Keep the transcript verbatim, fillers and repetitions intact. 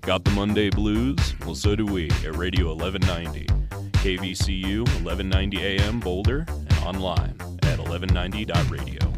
Got the Monday blues? Well, so do we at Radio eleven ninety. K V C U eleven ninety A M Boulder and online at eleven ninety dot radio.